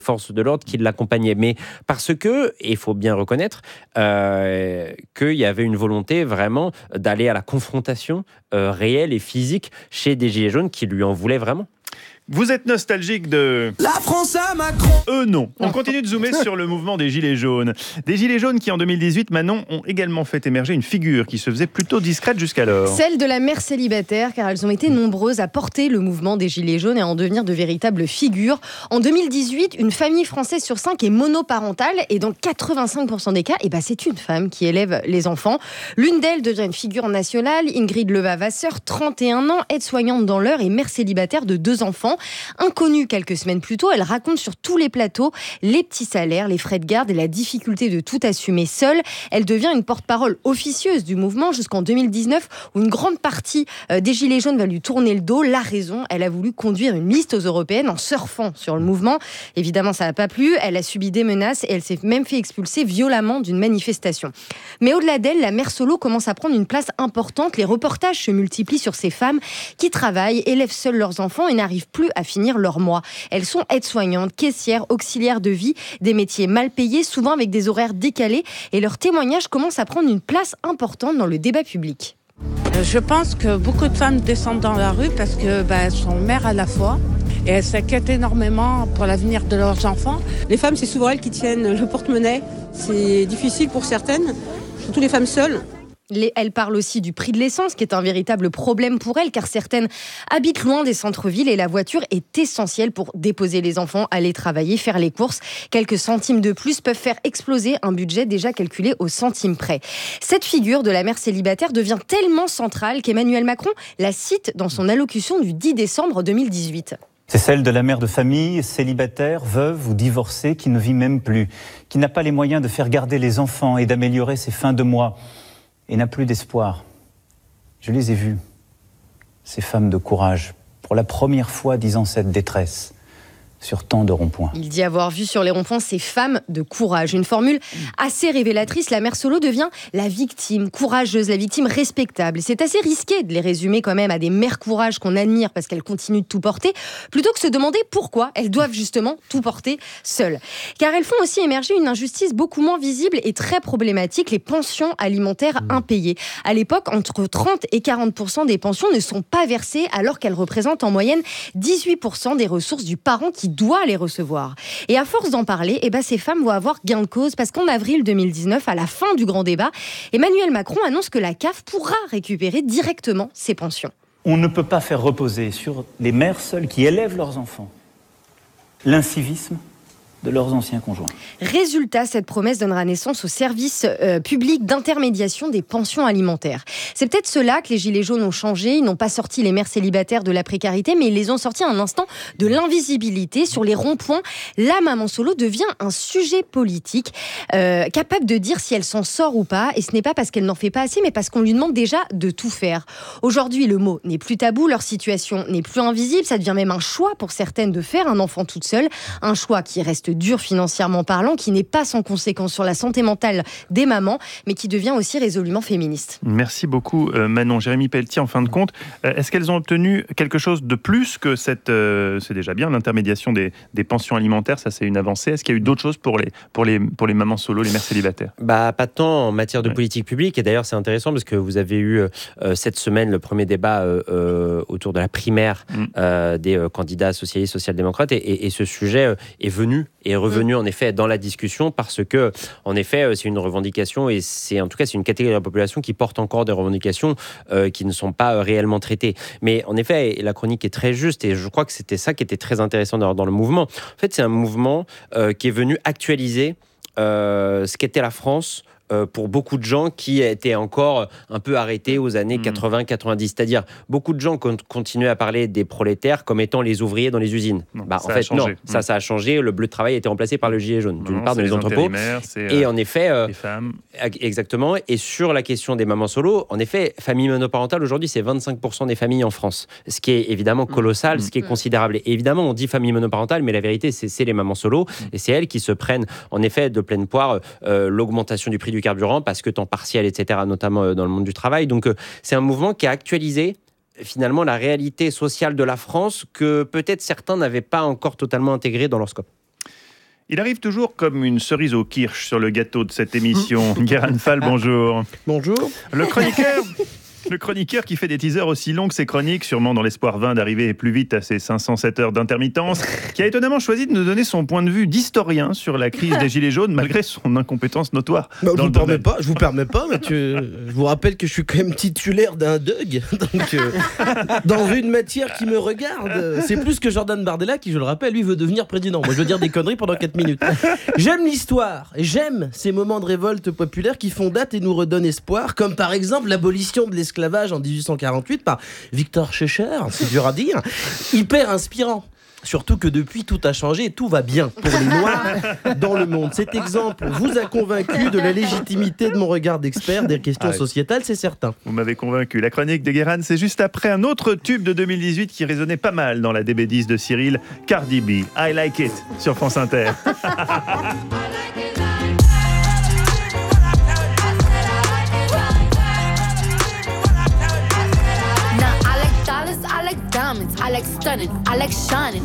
forces de l'ordre qui l'accompagnaient. Mais parce que, et il faut bien reconnaître, qu'il y avait une volonté vraiment d'aller à la confrontation réelle et physique chez des Gilets jaunes qui lui en voulaient vraiment. Vous êtes nostalgique de... La France à Macron. Non. On continue de zoomer sur le mouvement des Gilets jaunes. Des Gilets jaunes qui, en 2018, Manon, ont également fait émerger une figure qui se faisait plutôt discrète jusqu'alors. Celle de la mère célibataire, car elles ont été nombreuses à porter le mouvement des Gilets jaunes et à en devenir de véritables figures. En 2018, une famille française sur 5 est monoparentale et dans 85% des cas, c'est une femme qui élève les enfants. L'une d'elles devient une figure nationale, Ingrid Leva-Vasseur, 31 ans, aide-soignante dans l'Eure et mère célibataire de 2 enfants. Inconnue quelques semaines plus tôt, elle raconte sur tous les plateaux les petits salaires, les frais de garde et la difficulté de tout assumer seule. Elle devient une porte-parole officieuse du mouvement jusqu'en 2019 où une grande partie des Gilets jaunes va lui tourner le dos. La raison, elle a voulu conduire une liste aux européennes en surfant sur le mouvement. Évidemment, ça n'a pas plu. Elle a subi des menaces et elle s'est même fait expulser violemment d'une manifestation. Mais au-delà d'elle, la mère solo commence à prendre une place importante. Les reportages se multiplient sur ces femmes qui travaillent, élèvent seules leurs enfants et n'arrivent plus à finir leur mois. Elles sont aides-soignantes, caissières, auxiliaires de vie, des métiers mal payés, souvent avec des horaires décalés, et leurs témoignages commencent à prendre une place importante dans le débat public. Je pense que beaucoup de femmes descendent dans la rue parce qu'elles sont mères à la fois et elles s'inquiètent énormément pour l'avenir de leurs enfants. Les femmes, c'est souvent elles qui tiennent le porte-monnaie. C'est difficile pour certaines, surtout les femmes seules. Elle parle aussi du prix de l'essence, qui est un véritable problème pour elles, car certaines habitent loin des centres-villes et la voiture est essentielle pour déposer les enfants, aller travailler, faire les courses. Quelques centimes de plus peuvent faire exploser un budget déjà calculé au centime près. Cette figure de la mère célibataire devient tellement centrale qu'Emmanuel Macron la cite dans son allocution du 10 décembre 2018. C'est celle de la mère de famille, célibataire, veuve ou divorcée, qui ne vit même plus, qui n'a pas les moyens de faire garder les enfants et d'améliorer ses fins de mois. Et n'a plus d'espoir. Je les ai vues, ces femmes de courage, pour la première fois disant cette détresse sur tant de ronds-points. Il dit avoir vu sur les ronds-points ces femmes de courage. Une formule assez révélatrice. La mère solo devient la victime courageuse, la victime respectable. C'est assez risqué de les résumer quand même à des mères courage qu'on admire parce qu'elles continuent de tout porter, plutôt que se demander pourquoi elles doivent justement tout porter seules. Car elles font aussi émerger une injustice beaucoup moins visible et très problématique, les pensions alimentaires impayées. À l'époque, entre 30 et 40% des pensions ne sont pas versées alors qu'elles représentent en moyenne 18% des ressources du parent qui doit les recevoir. Et à force d'en parler, ces femmes vont avoir gain de cause parce qu'en avril 2019, à la fin du grand débat, Emmanuel Macron annonce que la CAF pourra récupérer directement ses pensions. On ne peut pas faire reposer sur les mères seules qui élèvent leurs enfants l'incivisme de leurs anciens conjoints. Résultat, cette promesse donnera naissance au service public d'intermédiation des pensions alimentaires. C'est peut-être cela que les Gilets jaunes ont changé. Ils n'ont pas sorti les mères célibataires de la précarité, mais ils les ont sortis à un instant de l'invisibilité. Sur les ronds-points, la maman solo devient un sujet politique, capable de dire si elle s'en sort ou pas. Et ce n'est pas parce qu'elle n'en fait pas assez, mais parce qu'on lui demande déjà de tout faire. Aujourd'hui, le mot n'est plus tabou, leur situation n'est plus invisible. Ça devient même un choix pour certaines de faire un enfant toute seule. Un choix qui reste dur financièrement parlant, qui n'est pas sans conséquence sur la santé mentale des mamans, mais qui devient aussi résolument féministe. Merci beaucoup Manon. Jérémy Pelletier, en fin de compte, est-ce qu'elles ont obtenu quelque chose de plus que cette, c'est déjà bien, l'intermédiation des pensions alimentaires, ça c'est une avancée. Est-ce qu'il y a eu d'autres choses pour les mamans solo, les mères célibataires ? Pas tant en matière de politique publique, et d'ailleurs c'est intéressant parce que vous avez eu cette semaine le premier débat autour de la primaire des candidats socialistes, social-démocrates, et ce sujet est revenu en effet dans la discussion parce que en effet c'est une revendication et c'est une catégorie de la population qui porte encore des revendications qui ne sont pas réellement traitées. Mais en effet, la chronique est très juste et je crois que c'était ça qui était très intéressant dans le mouvement. En fait, c'est un mouvement qui est venu actualiser ce qu'était la France pour beaucoup de gens qui étaient encore un peu arrêtés aux années 80-90. C'est-à-dire, beaucoup de gens continuaient à parler des prolétaires comme étant les ouvriers dans les usines. Ça a changé. Le bleu de travail a été remplacé par le gilet jaune, d'une part, dans les entrepôts. Et en effet, les femmes. Exactement. Et sur la question des mamans solo, en effet, famille monoparentale, aujourd'hui, c'est 25% des familles en France. Ce qui est évidemment colossal, ce qui est considérable. Et évidemment, on dit famille monoparentale, mais la vérité, c'est les mamans solo. Et c'est elles qui se prennent, en effet, de pleine poire l'augmentation du prix du carburant parce que temps partiel, etc., notamment dans le monde du travail. Donc, c'est un mouvement qui a actualisé finalement la réalité sociale de la France que peut-être certains n'avaient pas encore totalement intégrée dans leur scope. Il arrive toujours comme une cerise au kirsch sur le gâteau de cette émission. Guérin Fall, bonjour. Bonjour. Le chroniqueur qui fait des teasers aussi longs que ses chroniques, sûrement dans l'espoir vain d'arriver plus vite à ses 507 heures d'intermittence, qui a étonnamment choisi de nous donner son point de vue d'historien sur la crise des Gilets jaunes, malgré son incompétence notoire. Je vous permets pas, Mathieu. Je vous rappelle que je suis quand même titulaire d'un DUG, donc dans une matière qui me regarde. C'est plus que Jordan Bardella qui, je le rappelle, lui veut devenir président. Moi, je veux dire des conneries pendant 4 minutes. J'aime l'histoire et j'aime ces moments de révolte populaire qui font date et nous redonnent espoir, comme par exemple l'abolition de l'esclavage en 1848 par Victor Schœcher, c'est dur à dire, hyper inspirant. Surtout que depuis, tout a changé et tout va bien pour les Noirs dans le monde. Cet exemple vous a convaincu de la légitimité de mon regard d'expert des questions sociétales, c'est certain. Vous m'avez convaincu. La chronique de Guérin, c'est juste après un autre tube de 2018 qui résonnait pas mal dans la DB10 de Cyril, Cardi B, I Like It, sur France Inter. I like stunning, I like shining.